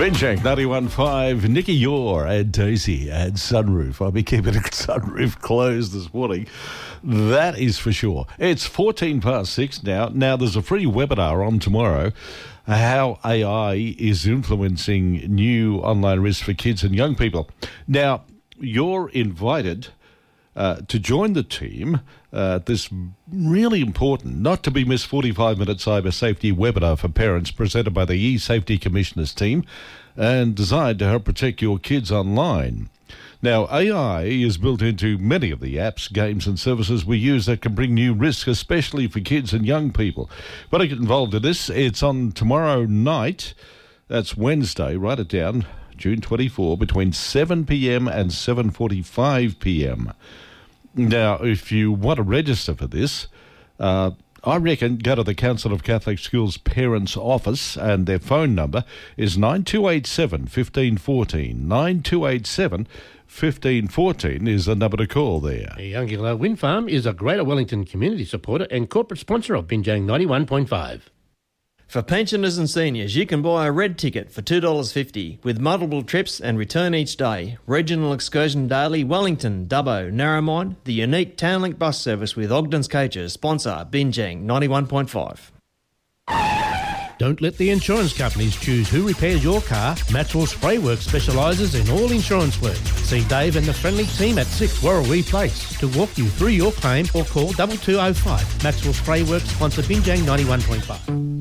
Benchak 91.5, Nicky Yor and Daisy and Sunroof. I'll be keeping Sunroof closed this morning. That is for sure. It's 6:14 now. Now, there's a free webinar on tomorrow, how AI is influencing new online risks for kids and young people. Now, you're invited to join the team at this really important, not to be missed 45-minute cyber safety webinar for parents presented by the E-Safety Commissioners team and designed to help protect your kids online. Now, AI is built into many of the apps, games and services we use that can bring new risks, especially for kids and young people. But to get involved in this, it's on tomorrow night. That's Wednesday, write it down, June 24, between 7 p.m. and 7:45 p.m. Now, if you want to register for this, I reckon go to the Council of Catholic Schools Parents Office, and their phone number is 9287 1514. 9287 1514 is the number to call there. Youngula Wind Farm is a Greater Wellington community supporter and corporate sponsor of Binjang 91.5. For pensioners and seniors, you can buy a red ticket for $2.50 with multiple trips and return each day. Regional Excursion Daily, Wellington, Dubbo, Narromine, the unique Townlink bus service with Ogden's Coaches sponsor Binjang 91.5. Don't let the insurance companies choose who repairs your car. Maxwell Sprayworks specialises in all insurance work. See Dave and the friendly team at 6 Warrawee Place to walk you through your claim or call 2205. Maxwell Sprayworks sponsor Binjang 91.5.